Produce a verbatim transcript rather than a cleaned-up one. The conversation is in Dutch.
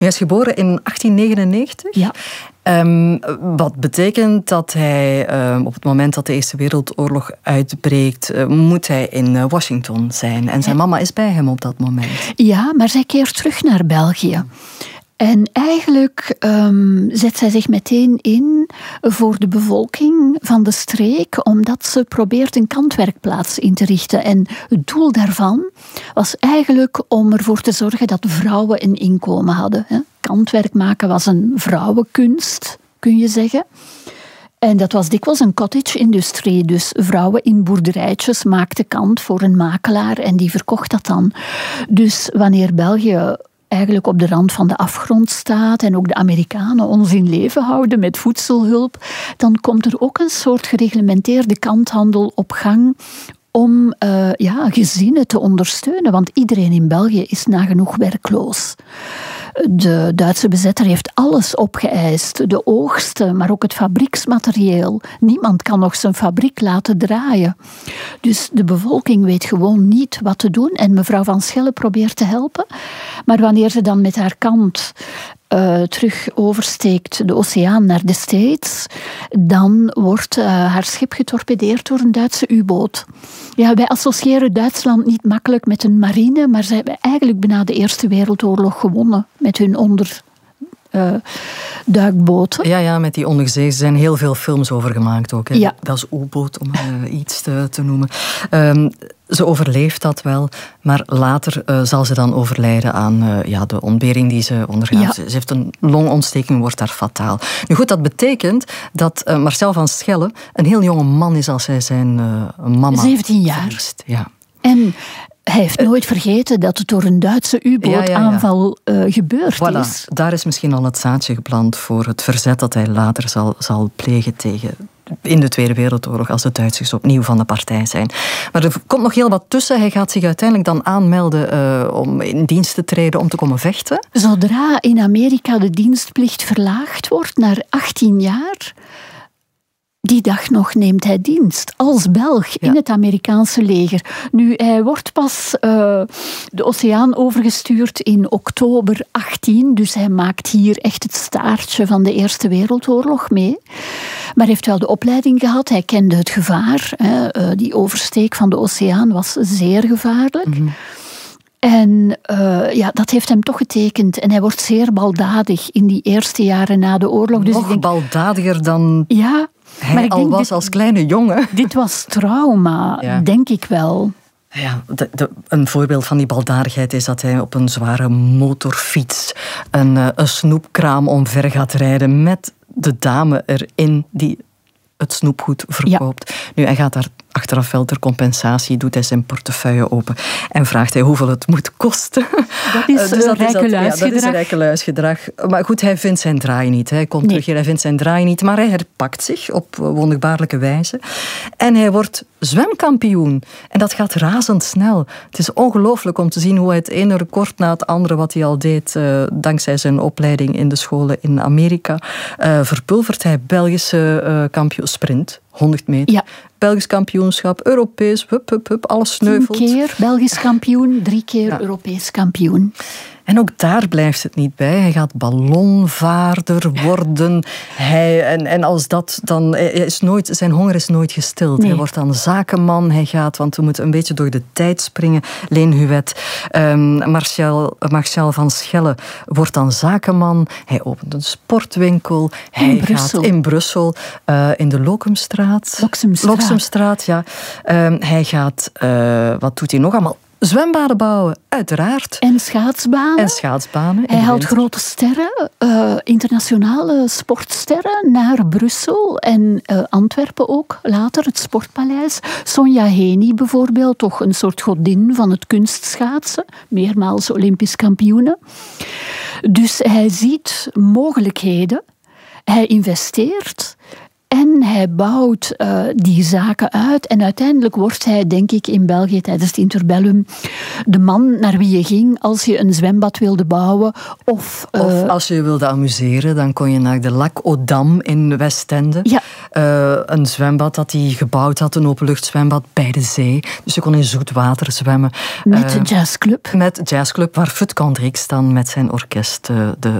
Hij is geboren in achttien negenennegentig. Ja. Um, wat betekent dat hij um, op het moment dat de Eerste Wereldoorlog uitbreekt, uh, moet hij in uh, Washington zijn. En zijn mama is bij hem op dat moment. Ja, maar zij keert terug naar België. En eigenlijk um, zet zij zich meteen in voor de bevolking van de streek, omdat ze probeert een kantwerkplaats in te richten. En het doel daarvan was eigenlijk om ervoor te zorgen dat vrouwen een inkomen hadden. Hè. Kantwerk maken was een vrouwenkunst, kun je zeggen. En dat was dikwijls een cottage-industrie. Dus vrouwen in boerderijtjes maakten kant voor een makelaar en die verkocht dat dan. Dus wanneer België eigenlijk op de rand van de afgrond staat en ook de Amerikanen ons in leven houden met voedselhulp, dan komt er ook een soort gereglementeerde kanthandel op gang om uh, ja, gezinnen te ondersteunen. Want iedereen in België is nagenoeg werkloos. De Duitse bezetter heeft alles opgeëist. De oogsten, maar ook het fabrieksmaterieel. Niemand kan nog zijn fabriek laten draaien. Dus de bevolking weet gewoon niet wat te doen. En mevrouw Van Schelle probeert te helpen. Maar wanneer ze dan met haar kant uh, terug oversteekt de oceaan naar de States, dan wordt uh, haar schip getorpedeerd door een Duitse U-boot. Ja, wij associëren Duitsland niet makkelijk met een marine, maar ze hebben eigenlijk bijna de Eerste Wereldoorlog gewonnen met hun onder... Uh, duikboten. Ja, ja, met die onderzee. Er zijn heel veel films over gemaakt ook. Hè. Ja. Dat is U-boot, om uh, iets te, te noemen. Um, ze overleeft dat wel, maar later uh, zal ze dan overlijden aan uh, ja, de ontbering die ze ondergaat. Ja. Ze heeft een longontsteking, wordt daar fataal. Nu goed, dat betekent dat uh, Marcel van Schelle een heel jonge man is als hij zijn uh, mama zeventien jaar. verliest. Ja. En hij heeft nooit vergeten dat het door een Duitse U-bootaanval ja, ja, ja. uh, gebeurd voilà, is. Daar is misschien al het zaadje geplant voor het verzet dat hij later zal, zal plegen tegen in de Tweede Wereldoorlog, als de Duitsers opnieuw van de partij zijn. Maar er komt nog heel wat tussen. Hij gaat zich uiteindelijk dan aanmelden uh, om in dienst te treden, om te komen vechten. Zodra in Amerika de dienstplicht verlaagd wordt naar achttien jaar... Die dag nog neemt hij dienst als Belg ja. in het Amerikaanse leger. Nu, hij wordt pas uh, de oceaan overgestuurd in oktober achttien. Dus hij maakt hier echt het staartje van de Eerste Wereldoorlog mee. Maar hij heeft wel de opleiding gehad. Hij kende het gevaar. Hè. Uh, die oversteek van de oceaan was zeer gevaarlijk. Mm-hmm. En uh, ja, dat heeft hem toch getekend. En hij wordt zeer baldadig in die eerste jaren na de oorlog. Dus Nog ik denk, baldadiger dan... Ja, Hij maar ik al denk was dit, als kleine jongen. Dit was trauma, ja. denk ik wel. Ja, de, de, een voorbeeld van die baldadigheid is dat hij op een zware motorfiets een, uh, een snoepkraam omver gaat rijden met de dame erin die het snoepgoed verkoopt. Ja. Nu, hij gaat daar achteraf wel ter compensatie, doet hij zijn portefeuille open en vraagt hij hoeveel het moet kosten. Dat is dus dat rijkeluisgedrag. Ja, dat is rijkeluisgedrag. Maar goed, hij vindt zijn draai niet. Hij komt nee. terug hier, hij vindt zijn draai niet, maar hij herpakt zich op wonderbaarlijke wijze. En hij wordt zwemkampioen. En dat gaat razendsnel. Het is ongelooflijk om te zien hoe hij het ene record na het andere wat hij al deed, uh, dankzij zijn opleiding in de scholen in Amerika, uh, verpulvert hij Belgische uh, kampioen sprint. honderd meter. Ja. Belgisch kampioenschap, Europees, hup, hup, hup, alles sneuvelt. Tien keer Belgisch kampioen, drie keer ja. Europees kampioen. En ook daar blijft het niet bij. Hij gaat ballonvaarder worden. Hij, en, en als dat dan... Hij is nooit, zijn honger is nooit gestild. Nee. Hij wordt dan zakenman. Hij gaat, want we moeten een beetje door de tijd springen. Leen Huet. Um, Marcel, Marcel van Schelle wordt dan zakenman. Hij opent een sportwinkel. In hij Brussel. gaat in Brussel, uh, in de Lokumstraat. Loksumstraat. Loksumstraat, ja. Um, hij gaat... Uh, wat doet hij nog allemaal? Zwembaden bouwen, uiteraard. En schaatsbanen. En schaatsbanen. Hij haalt grote sterren, uh, internationale sportsterren, naar Brussel en uh, Antwerpen ook, later het Sportpaleis. Sonja Henie bijvoorbeeld, toch een soort godin van het kunstschaatsen, meermaals Olympisch kampioene. Dus hij ziet mogelijkheden, hij investeert. En hij bouwt uh, die zaken uit. En uiteindelijk wordt hij, denk ik, in België tijdens het interbellum de man naar wie je ging als je een zwembad wilde bouwen. Of, uh, of als je je wilde amuseren, dan kon je naar de Lac aux Dames in Westende. Ja. Uh, een zwembad dat hij gebouwd had, een openluchtzwembad bij de zee. Dus je kon in zoet water zwemmen. Met uh, de jazzclub. Met de jazzclub, waar Fut Kendricks dan met zijn orkest uh, de